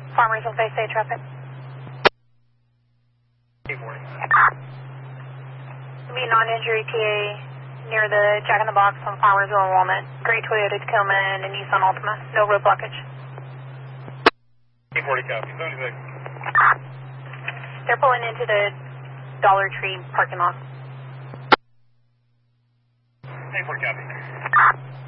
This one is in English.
Farmers on Bay State traffic. 840. Be non-injury TA near the Jack in the Box on Farmersville and Walnut. Gray Toyota Tacoma and a Nissan Altima. No road blockage. 840 copy. 76. They're pulling into the Dollar Tree parking lot. 840 copy.